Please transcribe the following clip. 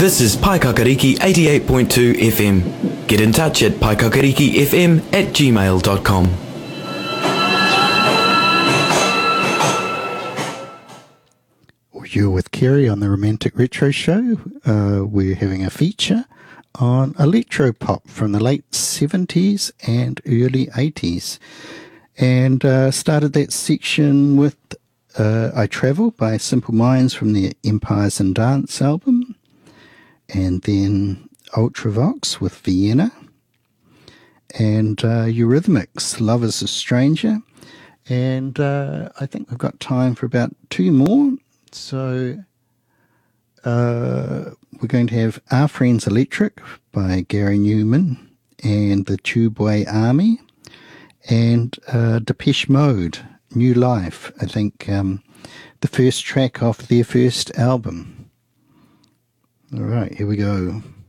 This is Paikakariki 88.2 FM. Get in touch at paikakarikifm@gmail.com. You're with Kerry on the Romantic Retro Show. We're having a feature on electropop from the late 70s and early 80s. And started that section with I Travel by Simple Minds from their Empires and Dance album. And then Ultravox with Vienna. And Eurythmics, Love is a Stranger. And I think we've got time for about two more. So we're going to have Our Friends Electric by Gary Newman and the Tubeway Army, and Depeche Mode, New Life, I think the first track off their first album. All right, here we go.